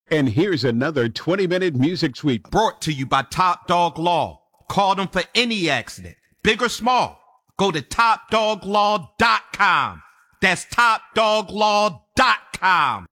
And here's another 20-minute music suite brought to you by Top Dog Law. Call them for any accident, big or small. Go to topdoglaw.com. That's topdoglaw.com.